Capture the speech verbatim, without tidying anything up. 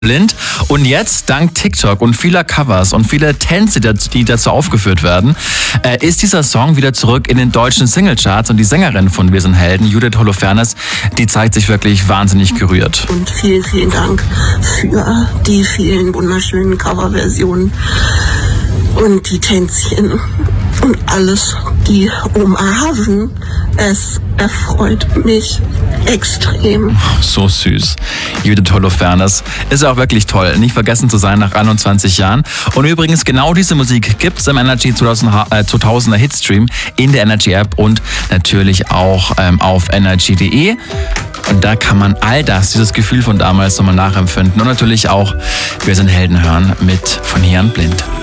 Blind. Und jetzt, dank TikTok und vieler Covers und vieler Tänze, die dazu aufgeführt werden, äh, ist dieser Song wieder zurück in den deutschen Singlecharts. Und die Sängerin von Wir sind Helden, Judith Holofernes, die zeigt sich wirklich wahnsinnig gerührt. Und vielen, vielen Dank für die vielen wunderschönen Coverversionen und die Tänzchen und alles, die umarmen. Es erfreut mich extrem. So süß. Judith Holofernes ist auch wirklich toll. Nicht vergessen zu sein nach einundzwanzig Jahren. Und übrigens, genau diese Musik gibt's im Energy zweitausender Hitstream in der Energy App und natürlich auch ähm, auf energy punkt de. Und da kann man all das, dieses Gefühl von damals nochmal nachempfinden. Und natürlich auch Wir sind Helden hören mit Von hier an blind.